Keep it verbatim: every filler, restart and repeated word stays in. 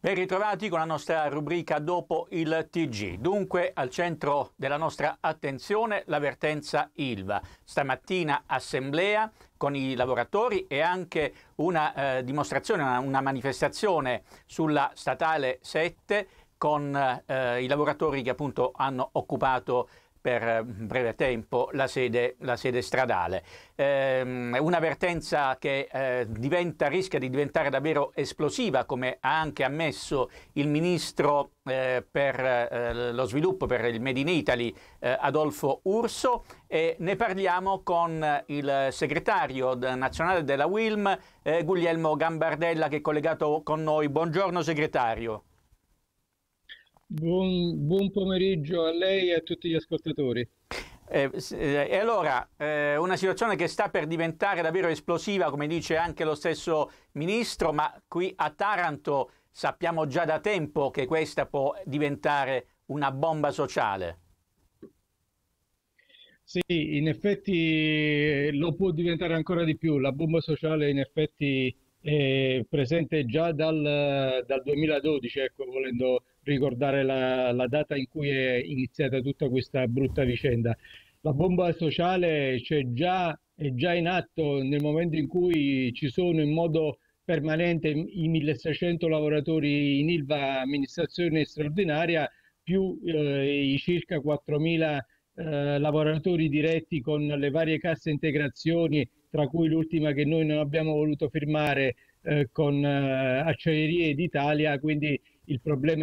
Ben ritrovati con la nostra rubrica Dopo il T G. Dunque, al centro della nostra attenzione la vertenza Ilva. Stamattina assemblea con i lavoratori e anche una eh, dimostrazione, una, una manifestazione sulla statale sette con eh, i lavoratori che appunto hanno occupato per breve tempo la sede, la sede stradale. Eh, una vertenza che eh, diventa, rischia di diventare davvero esplosiva, come ha anche ammesso il ministro eh, per eh, lo sviluppo, per il Made in Italy, eh, Adolfo Urso, e ne parliamo con il segretario nazionale della U I L M, eh, Guglielmo Gambardella, che è collegato con noi. Buongiorno segretario. Buon, buon pomeriggio a lei e a tutti gli ascoltatori. Eh, e allora, eh, una situazione che sta per diventare davvero esplosiva, come dice anche lo stesso ministro, ma qui a Taranto sappiamo già da tempo che questa può diventare una bomba sociale. Sì, in effetti lo può diventare ancora di più. La bomba sociale in effetti è presente già dal, dal duemiladodici, ecco, volendo ricordare la, la data in cui è iniziata tutta questa brutta vicenda. La bomba sociale c'è già, è già in atto nel momento in cui ci sono in modo permanente i milleseicento lavoratori in Ilva amministrazione straordinaria, più eh, i circa quattromila eh, lavoratori diretti con le varie casse integrazioni, tra cui l'ultima che noi non abbiamo voluto firmare eh, con eh, Acciaierie d'Italia, quindi il problema